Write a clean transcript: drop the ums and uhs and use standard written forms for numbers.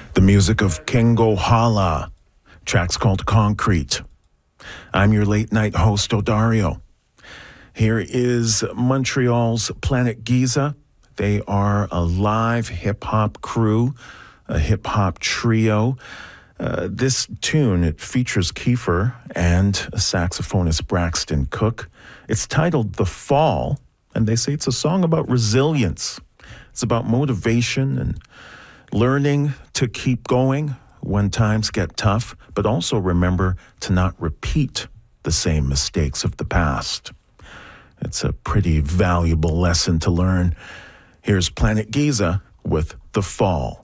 The music of Kengo Hala. Track's called Concrete. I'm your late night host, Odario. Here is Montreal's Planet Giza. They are a live hip-hop crew, a hip-hop trio. This tune, it features Kiefer and saxophonist Braxton Cook. It's titled The Fall, and they say it's a song about resilience. It's about motivation and learning to keep going when times get tough, but also remember to not repeat the same mistakes of the past. It's a pretty valuable lesson to learn. Here's Planet Giza with The Fall.